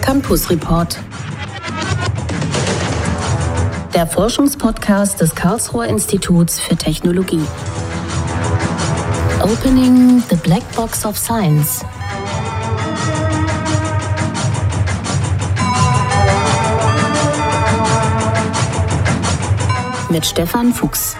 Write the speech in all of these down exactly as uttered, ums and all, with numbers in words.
Campus Report. Der Forschungspodcast des Karlsruher Instituts für Technologie. Opening the Black Box of Science. Mit Stefan Fuchs.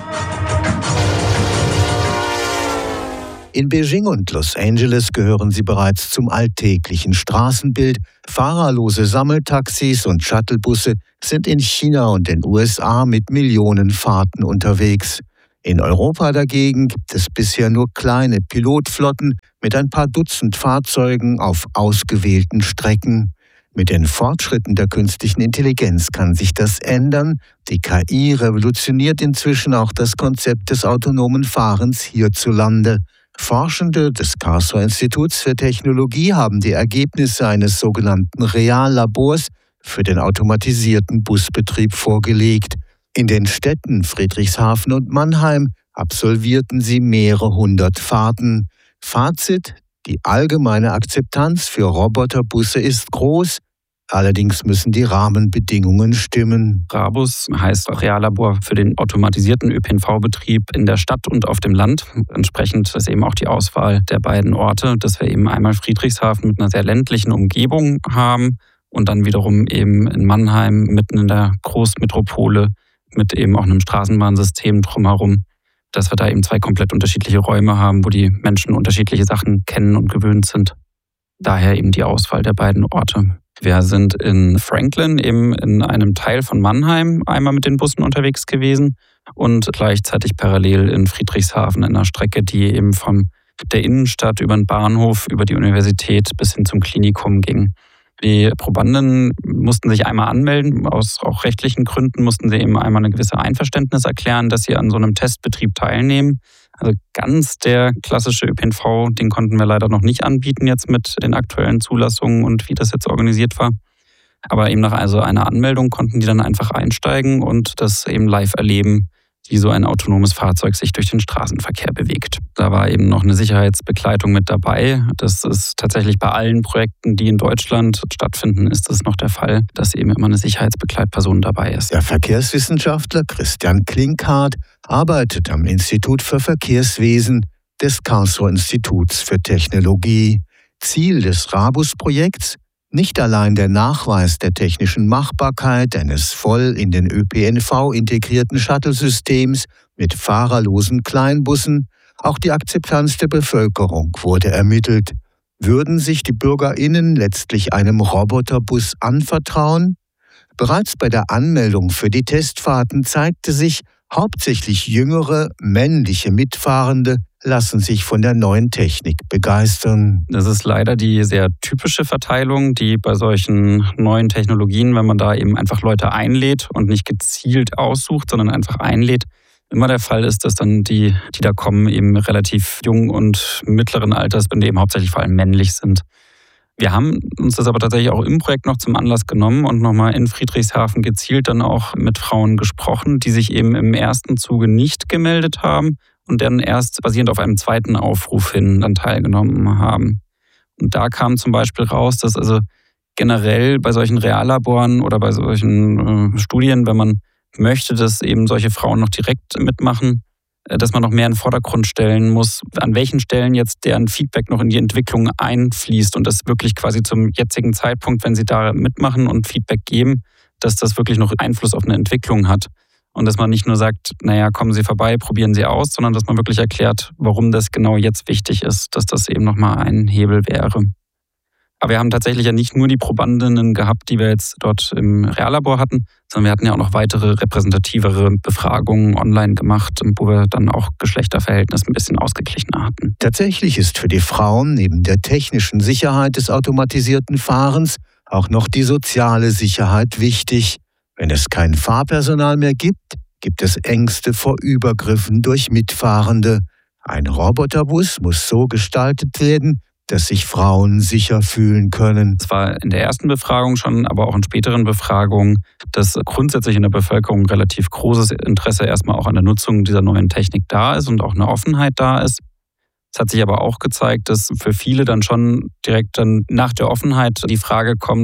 In Beijing und Los Angeles gehören sie bereits zum alltäglichen Straßenbild. Fahrerlose Sammeltaxis und Shuttlebusse sind in China und den U S A mit Millionen Fahrten unterwegs. In Europa dagegen gibt es bisher nur kleine Pilotflotten mit ein paar Dutzend Fahrzeugen auf ausgewählten Strecken. Mit den Fortschritten der künstlichen Intelligenz kann sich das ändern. Die K I revolutioniert inzwischen auch das Konzept des autonomen Fahrens hierzulande. Forschende des Karlsruher Instituts für Technologie haben die Ergebnisse eines sogenannten Reallabors für den automatisierten Busbetrieb vorgelegt. In den Städten Friedrichshafen und Mannheim absolvierten sie mehrere hundert Fahrten. Fazit: Die allgemeine Akzeptanz für Roboterbusse ist groß. Allerdings müssen die Rahmenbedingungen stimmen. RABUS heißt Reallabor für den automatisierten Ö P N V-Betrieb in der Stadt und auf dem Land. Entsprechend ist eben auch die Auswahl der beiden Orte, dass wir eben einmal Friedrichshafen mit einer sehr ländlichen Umgebung haben und dann wiederum eben in Mannheim mitten in der Großmetropole mit eben auch einem Straßenbahnsystem drumherum, dass wir da eben zwei komplett unterschiedliche Räume haben, wo die Menschen unterschiedliche Sachen kennen und gewöhnt sind. Daher eben die Auswahl der beiden Orte. Wir sind in Franklin, eben in einem Teil von Mannheim, einmal mit den Bussen unterwegs gewesen und gleichzeitig parallel in Friedrichshafen in einer Strecke, die eben von der Innenstadt über den Bahnhof, über die Universität bis hin zum Klinikum ging. Die Probanden mussten sich einmal anmelden, aus auch rechtlichen Gründen mussten sie eben einmal eine gewisse Einverständnis erklären, dass sie an so einem Testbetrieb teilnehmen. Also ganz der klassische Ö P N V, den konnten wir leider noch nicht anbieten jetzt mit den aktuellen Zulassungen und wie das jetzt organisiert war. Aber eben nach also einer Anmeldung konnten die dann einfach einsteigen und das eben live erleben, wie so ein autonomes Fahrzeug sich durch den Straßenverkehr bewegt. Da war eben noch eine Sicherheitsbegleitung mit dabei. Das ist tatsächlich bei allen Projekten, die in Deutschland stattfinden, ist das noch der Fall, dass eben immer eine Sicherheitsbegleitperson dabei ist. Der Verkehrswissenschaftler Christian Klinkhardt arbeitet am Institut für Verkehrswesen des Karlsruher Instituts für Technologie. Ziel des RABUS-Projekts: nicht allein der Nachweis der technischen Machbarkeit eines voll in den Ö P N V integrierten Shuttle-Systems mit fahrerlosen Kleinbussen, auch die Akzeptanz der Bevölkerung wurde ermittelt. Würden sich die BürgerInnen letztlich einem Roboterbus anvertrauen? Bereits bei der Anmeldung für die Testfahrten zeigte sich, hauptsächlich jüngere, männliche Mitfahrende lassen sich von der neuen Technik begeistern. Das ist leider die sehr typische Verteilung, die bei solchen neuen Technologien, wenn man da eben einfach Leute einlädt und nicht gezielt aussucht, sondern einfach einlädt, immer der Fall ist, dass dann die, die da kommen, eben relativ jung und mittleren Alters, wenn die eben hauptsächlich vor allem männlich sind. Wir haben uns das aber tatsächlich auch im Projekt noch zum Anlass genommen und nochmal in Friedrichshafen gezielt dann auch mit Frauen gesprochen, die sich eben im ersten Zuge nicht gemeldet haben und dann erst basierend auf einem zweiten Aufruf hin dann teilgenommen haben. Und da kam zum Beispiel raus, dass also generell bei solchen Reallaboren oder bei solchen äh, Studien, wenn man möchte, dass eben solche Frauen noch direkt mitmachen, dass man noch mehr in den Vordergrund stellen muss, an welchen Stellen jetzt deren Feedback noch in die Entwicklung einfließt und das wirklich quasi zum jetzigen Zeitpunkt, wenn sie da mitmachen und Feedback geben, dass das wirklich noch Einfluss auf eine Entwicklung hat. Und dass man nicht nur sagt, naja, kommen Sie vorbei, probieren Sie aus, sondern dass man wirklich erklärt, warum das genau jetzt wichtig ist, dass das eben nochmal ein Hebel wäre. Aber wir haben tatsächlich ja nicht nur die Probandinnen gehabt, die wir jetzt dort im Reallabor hatten, sondern wir hatten ja auch noch weitere repräsentativere Befragungen online gemacht, wo wir dann auch Geschlechterverhältnis ein bisschen ausgeglichener hatten. Tatsächlich ist für die Frauen neben der technischen Sicherheit des automatisierten Fahrens auch noch die soziale Sicherheit wichtig. Wenn es kein Fahrpersonal mehr gibt, gibt es Ängste vor Übergriffen durch Mitfahrende. Ein Roboterbus muss so gestaltet werden, dass sich Frauen sicher fühlen können. Es war in der ersten Befragung schon, aber auch in späteren Befragungen, dass grundsätzlich in der Bevölkerung relativ großes Interesse erstmal auch an der Nutzung dieser neuen Technik da ist und auch eine Offenheit da ist. Es hat sich aber auch gezeigt, dass für viele dann schon direkt dann nach der Offenheit die Frage kommt,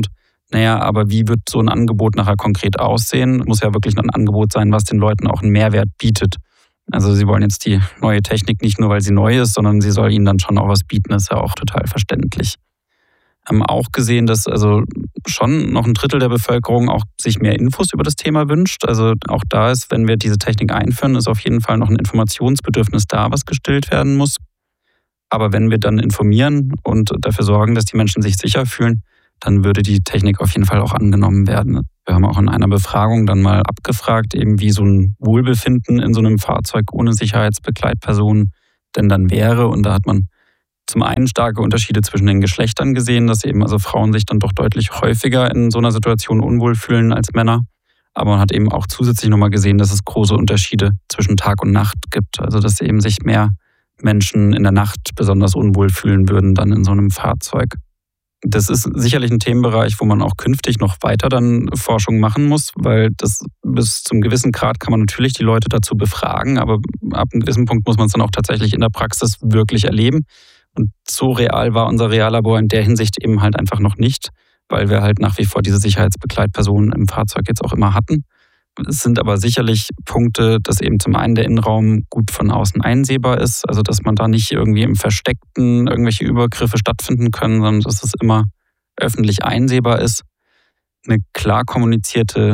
Naja, aber wie wird so ein Angebot nachher konkret aussehen? Muss ja wirklich ein Angebot sein, was den Leuten auch einen Mehrwert bietet. Also sie wollen jetzt die neue Technik nicht nur, weil sie neu ist, sondern sie soll ihnen dann schon auch was bieten. Das ist ja auch total verständlich. Haben auch gesehen, dass also schon noch ein Drittel der Bevölkerung auch sich mehr Infos über das Thema wünscht. Also auch da ist, wenn wir diese Technik einführen, ist auf jeden Fall noch ein Informationsbedürfnis da, was gestillt werden muss. Aber wenn wir dann informieren und dafür sorgen, dass die Menschen sich sicher fühlen, dann würde die Technik auf jeden Fall auch angenommen werden. Wir haben auch in einer Befragung dann mal abgefragt, eben wie so ein Wohlbefinden in so einem Fahrzeug ohne Sicherheitsbegleitperson denn dann wäre. Und da hat man zum einen starke Unterschiede zwischen den Geschlechtern gesehen, dass eben also Frauen sich dann doch deutlich häufiger in so einer Situation unwohl fühlen als Männer. Aber man hat eben auch zusätzlich nochmal gesehen, dass es große Unterschiede zwischen Tag und Nacht gibt. Also dass eben sich mehr Menschen in der Nacht besonders unwohl fühlen würden dann in so einem Fahrzeug. Das ist sicherlich ein Themenbereich, wo man auch künftig noch weiter dann Forschung machen muss, weil das bis zum gewissen Grad kann man natürlich die Leute dazu befragen, aber ab einem gewissen Punkt muss man es dann auch tatsächlich in der Praxis wirklich erleben. Und so real war unser Reallabor in der Hinsicht eben halt einfach noch nicht, weil wir halt nach wie vor diese Sicherheitsbegleitpersonen im Fahrzeug jetzt auch immer hatten. Es sind aber sicherlich Punkte, dass eben zum einen der Innenraum gut von außen einsehbar ist, also dass man da nicht irgendwie im Versteckten irgendwelche Übergriffe stattfinden können, sondern dass es immer öffentlich einsehbar ist. Eine klar kommunizierte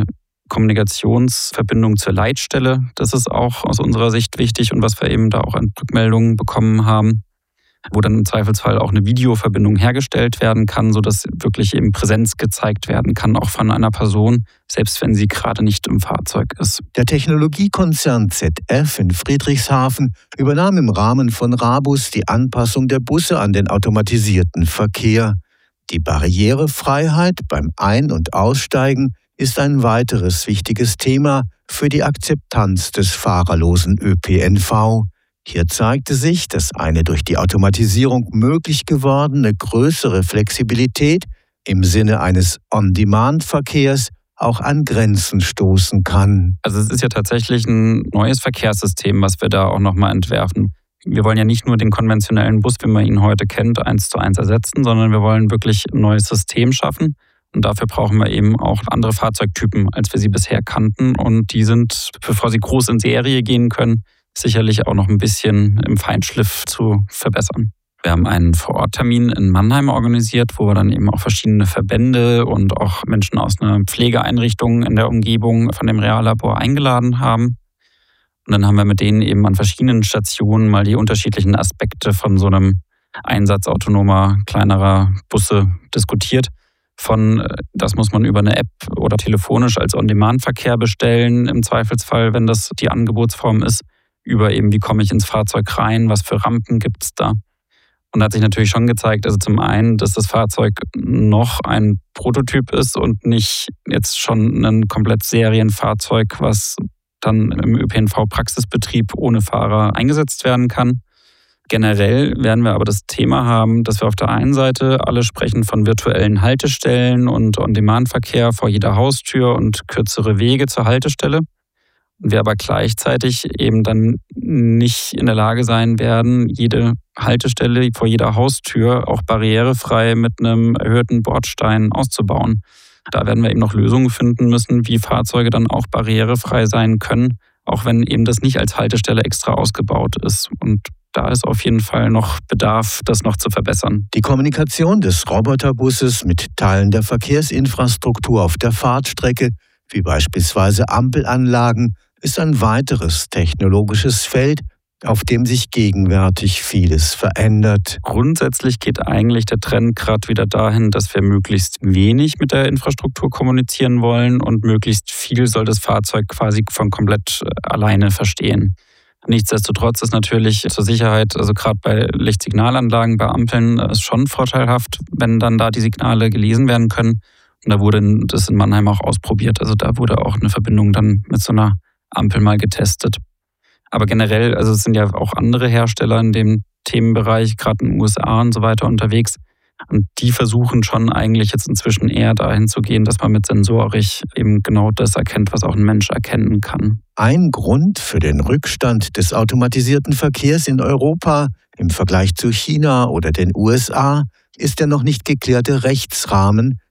Kommunikationsverbindung zur Leitstelle, das ist auch aus unserer Sicht wichtig und was wir eben da auch an Rückmeldungen bekommen haben, wo dann im Zweifelsfall auch eine Videoverbindung hergestellt werden kann, sodass wirklich eben Präsenz gezeigt werden kann, auch von einer Person, selbst wenn sie gerade nicht im Fahrzeug ist. Der Technologiekonzern Z F in Friedrichshafen übernahm im Rahmen von Rabus die Anpassung der Busse an den automatisierten Verkehr. Die Barrierefreiheit beim Ein- und Aussteigen ist ein weiteres wichtiges Thema für die Akzeptanz des fahrerlosen Ö P N V. Hier zeigte sich, dass eine durch die Automatisierung möglich gewordene größere Flexibilität im Sinne eines On-Demand-Verkehrs auch an Grenzen stoßen kann. Also es ist ja tatsächlich ein neues Verkehrssystem, was wir da auch nochmal entwerfen. Wir wollen ja nicht nur den konventionellen Bus, wie man ihn heute kennt, eins zu eins ersetzen, sondern wir wollen wirklich ein neues System schaffen. Und dafür brauchen wir eben auch andere Fahrzeugtypen, als wir sie bisher kannten. Und die sind, bevor sie groß in Serie gehen können, sicherlich auch noch ein bisschen im Feinschliff zu verbessern. Wir haben einen Vororttermin in Mannheim organisiert, wo wir dann eben auch verschiedene Verbände und auch Menschen aus einer Pflegeeinrichtung in der Umgebung von dem Reallabor eingeladen haben. Und dann haben wir mit denen eben an verschiedenen Stationen mal die unterschiedlichen Aspekte von so einem Einsatz autonomer, kleinerer Busse diskutiert. Von, das muss man über eine App oder telefonisch als On-Demand-Verkehr bestellen, im Zweifelsfall, wenn das die Angebotsform ist, über eben, wie komme ich ins Fahrzeug rein, was für Rampen gibt es da. Und da hat sich natürlich schon gezeigt, also zum einen, dass das Fahrzeug noch ein Prototyp ist und nicht jetzt schon ein komplett Serienfahrzeug, was dann im Ö P N V-Praxisbetrieb ohne Fahrer eingesetzt werden kann. Generell werden wir aber das Thema haben, dass wir auf der einen Seite alle sprechen von virtuellen Haltestellen und On-Demand-Verkehr vor jeder Haustür und kürzere Wege zur Haltestelle. Wir aber gleichzeitig eben dann nicht in der Lage sein werden, jede Haltestelle vor jeder Haustür auch barrierefrei mit einem erhöhten Bordstein auszubauen. Da werden wir eben noch Lösungen finden müssen, wie Fahrzeuge dann auch barrierefrei sein können, auch wenn eben das nicht als Haltestelle extra ausgebaut ist. Und da ist auf jeden Fall noch Bedarf, das noch zu verbessern. Die Kommunikation des Roboterbusses mit Teilen der Verkehrsinfrastruktur auf der Fahrtstrecke, wie beispielsweise Ampelanlagen, ist ein weiteres technologisches Feld, auf dem sich gegenwärtig vieles verändert. Grundsätzlich geht eigentlich der Trend gerade wieder dahin, dass wir möglichst wenig mit der Infrastruktur kommunizieren wollen und möglichst viel soll das Fahrzeug quasi von komplett alleine verstehen. Nichtsdestotrotz ist natürlich zur Sicherheit, also gerade bei Lichtsignalanlagen, bei Ampeln, ist schon vorteilhaft, wenn dann da die Signale gelesen werden können. Und da wurde das in Mannheim auch ausprobiert. Also da wurde auch eine Verbindung dann mit so einer Ampel mal getestet. Aber generell, also es sind ja auch andere Hersteller in dem Themenbereich, gerade in den U S A und so weiter unterwegs. Und die versuchen schon eigentlich jetzt inzwischen eher dahin zu gehen, dass man mit Sensorik eben genau das erkennt, was auch ein Mensch erkennen kann. Ein Grund für den Rückstand des automatisierten Verkehrs in Europa im Vergleich zu China oder den U S A ist der noch nicht geklärte Rechtsrahmen,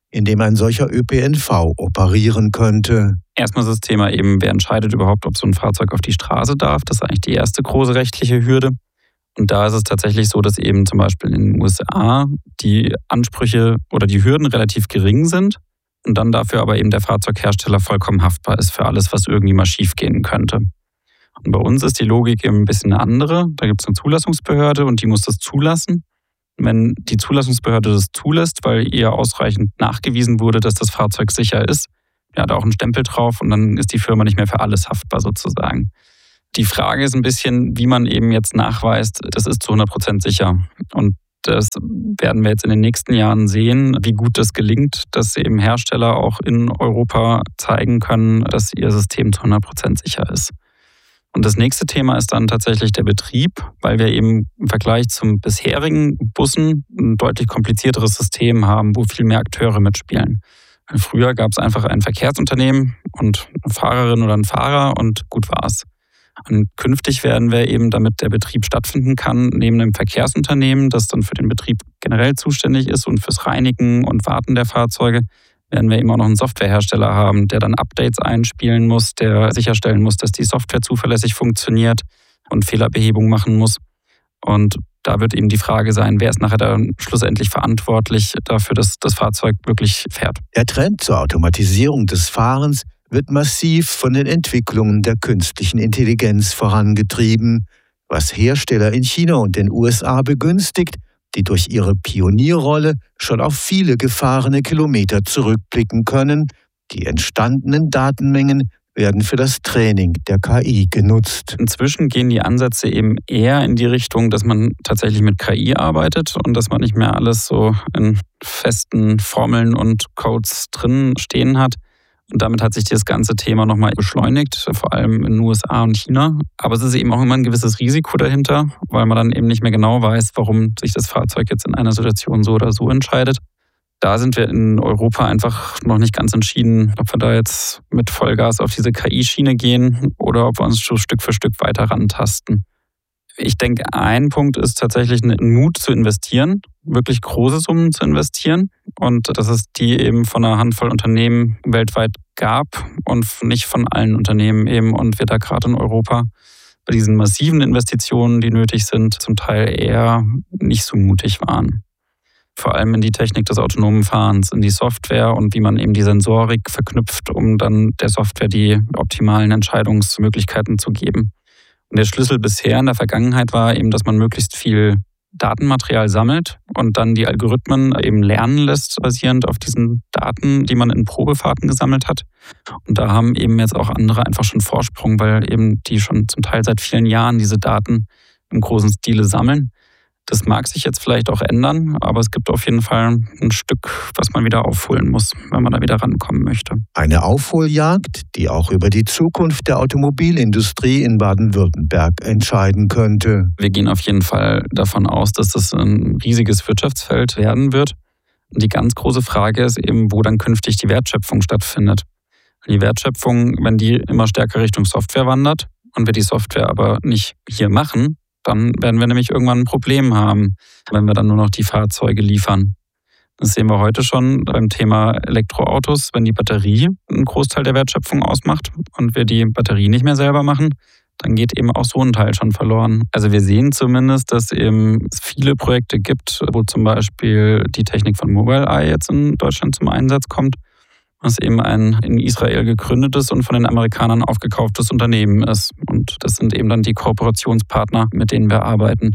in dem ein solcher Ö P N V operieren könnte. Erstmal ist das Thema eben, wer entscheidet überhaupt, ob so ein Fahrzeug auf die Straße darf. Das ist eigentlich die erste große rechtliche Hürde. Und da ist es tatsächlich so, dass eben zum Beispiel in den U S A die Ansprüche oder die Hürden relativ gering sind und dann dafür aber eben der Fahrzeughersteller vollkommen haftbar ist für alles, was irgendwie mal schief gehen könnte. Und bei uns ist die Logik eben ein bisschen eine andere. Da gibt es eine Zulassungsbehörde und die muss das zulassen. Wenn die Zulassungsbehörde das zulässt, weil ihr ausreichend nachgewiesen wurde, dass das Fahrzeug sicher ist, ja, hat auch einen Stempel drauf und dann ist die Firma nicht mehr für alles haftbar sozusagen. Die Frage ist ein bisschen, wie man eben jetzt nachweist, das ist zu hundert Prozent sicher. Und das werden wir jetzt in den nächsten Jahren sehen, wie gut das gelingt, dass eben Hersteller auch in Europa zeigen können, dass ihr System zu hundert Prozent sicher ist. Und das nächste Thema ist dann tatsächlich der Betrieb, weil wir eben im Vergleich zum bisherigen Bussen ein deutlich komplizierteres System haben, wo viel mehr Akteure mitspielen. Früher gab es einfach ein Verkehrsunternehmen und eine Fahrerin oder einen Fahrer und gut war's. Und künftig werden wir eben, damit der Betrieb stattfinden kann, neben einem Verkehrsunternehmen, das dann für den Betrieb generell zuständig ist und fürs Reinigen und Warten der Fahrzeuge, werden wir eben auch noch einen Softwarehersteller haben, der dann Updates einspielen muss, der sicherstellen muss, dass die Software zuverlässig funktioniert und Fehlerbehebung machen muss. Und da wird eben die Frage sein, wer ist nachher dann schlussendlich verantwortlich dafür, dass das Fahrzeug wirklich fährt. Der Trend zur Automatisierung des Fahrens wird massiv von den Entwicklungen der künstlichen Intelligenz vorangetrieben, was Hersteller in China und den U S A begünstigt, die durch ihre Pionierrolle schon auf viele gefahrene Kilometer zurückblicken können. Die entstandenen Datenmengen werden für das Training der K I genutzt. Inzwischen gehen die Ansätze eben eher in die Richtung, dass man tatsächlich mit K I arbeitet und dass man nicht mehr alles so in festen Formeln und Codes drin stehen hat. Und damit hat sich das ganze Thema nochmal beschleunigt, vor allem in den U S A und China. Aber es ist eben auch immer ein gewisses Risiko dahinter, weil man dann eben nicht mehr genau weiß, warum sich das Fahrzeug jetzt in einer Situation so oder so entscheidet. Da sind wir in Europa einfach noch nicht ganz entschieden, ob wir da jetzt mit Vollgas auf diese K I-Schiene gehen oder ob wir uns so Stück für Stück weiter rantasten. Ich denke, ein Punkt ist tatsächlich ein Mut zu investieren, wirklich große Summen zu investieren und dass es die eben von einer Handvoll Unternehmen weltweit gab und nicht von allen Unternehmen eben und wir da gerade in Europa bei diesen massiven Investitionen, die nötig sind, zum Teil eher nicht so mutig waren. Vor allem in die Technik des autonomen Fahrens, in die Software und wie man eben die Sensorik verknüpft, um dann der Software die optimalen Entscheidungsmöglichkeiten zu geben. Und der Schlüssel bisher in der Vergangenheit war eben, dass man möglichst viel Datenmaterial sammelt und dann die Algorithmen eben lernen lässt, basierend auf diesen Daten, die man in Probefahrten gesammelt hat. Und da haben eben jetzt auch andere einfach schon Vorsprung, weil eben die schon zum Teil seit vielen Jahren diese Daten im großen Stile sammeln. Das mag sich jetzt vielleicht auch ändern, aber es gibt auf jeden Fall ein Stück, was man wieder aufholen muss, wenn man da wieder rankommen möchte. Eine Aufholjagd, die auch über die Zukunft der Automobilindustrie in Baden-Württemberg entscheiden könnte. Wir gehen auf jeden Fall davon aus, dass das ein riesiges Wirtschaftsfeld werden wird. Die ganz große Frage ist eben, wo dann künftig die Wertschöpfung stattfindet. Die Wertschöpfung, wenn die immer stärker Richtung Software wandert und wir die Software aber nicht hier machen, dann werden wir nämlich irgendwann ein Problem haben, wenn wir dann nur noch die Fahrzeuge liefern. Das sehen wir heute schon beim Thema Elektroautos, wenn die Batterie einen Großteil der Wertschöpfung ausmacht und wir die Batterie nicht mehr selber machen, dann geht eben auch so ein Teil schon verloren. Also wir sehen zumindest, dass eben es viele Projekte gibt, wo zum Beispiel die Technik von Mobileye jetzt in Deutschland zum Einsatz kommt, was eben ein in Israel gegründetes und von den Amerikanern aufgekauftes Unternehmen ist. Und das sind eben dann die Kooperationspartner, mit denen wir arbeiten.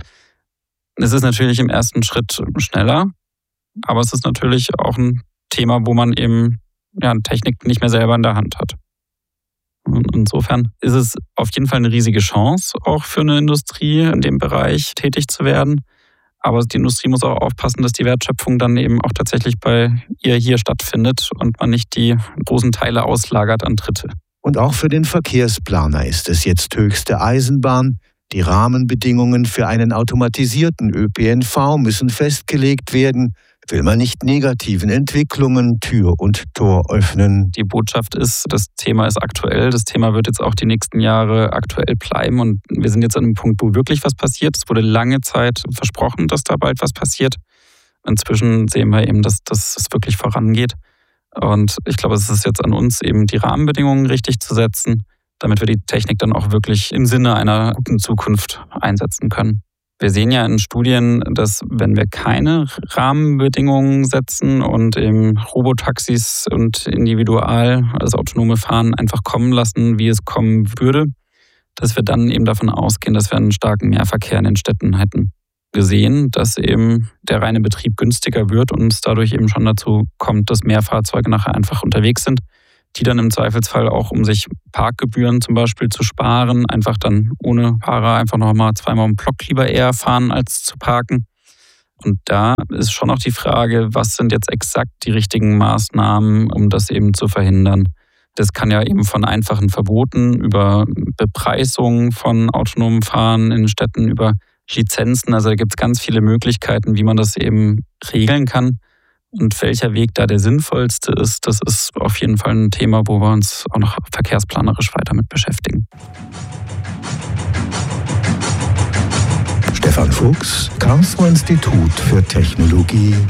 Es ist natürlich im ersten Schritt schneller, aber es ist natürlich auch ein Thema, wo man eben ja, Technik nicht mehr selber in der Hand hat. Und insofern ist es auf jeden Fall eine riesige Chance, auch für eine Industrie in dem Bereich tätig zu werden. Aber die Industrie muss auch aufpassen, dass die Wertschöpfung dann eben auch tatsächlich bei ihr hier stattfindet und man nicht die großen Teile auslagert an Dritte. Und auch für den Verkehrsplaner ist es jetzt höchste Eisenbahn. Die Rahmenbedingungen für einen automatisierten Ö P N V müssen festgelegt werden, will man nicht negativen Entwicklungen Tür und Tor öffnen. Die Botschaft ist, das Thema ist aktuell. Das Thema wird jetzt auch die nächsten Jahre aktuell bleiben. Und wir sind jetzt an einem Punkt, wo wirklich was passiert. Es wurde lange Zeit versprochen, dass da bald was passiert. Inzwischen sehen wir eben, dass das wirklich vorangeht. Und ich glaube, es ist jetzt an uns, eben die Rahmenbedingungen richtig zu setzen, damit wir die Technik dann auch wirklich im Sinne einer guten Zukunft einsetzen können. Wir sehen ja in Studien, dass wenn wir keine Rahmenbedingungen setzen und eben Robotaxis und individual, also autonome Fahren, einfach kommen lassen, wie es kommen würde, dass wir dann eben davon ausgehen, dass wir einen starken Mehrverkehr in den Städten hätten. Gesehen, dass eben der reine Betrieb günstiger wird und es dadurch eben schon dazu kommt, dass mehr Fahrzeuge nachher einfach unterwegs sind, die dann im Zweifelsfall auch, um sich Parkgebühren zum Beispiel zu sparen, einfach dann ohne Fahrer einfach noch mal zweimal im Block lieber eher fahren, als zu parken. Und da ist schon noch die Frage, was sind jetzt exakt die richtigen Maßnahmen, um das eben zu verhindern. Das kann ja eben von einfachen Verboten über Bepreisung von autonomem Fahren in Städten, über Lizenzen, also da gibt es ganz viele Möglichkeiten, wie man das eben regeln kann. Und welcher Weg da der sinnvollste ist, das ist auf jeden Fall ein Thema, wo wir uns auch noch verkehrsplanerisch weiter mit beschäftigen. Stefan Fuchs, Karlsruher Institut für Technologie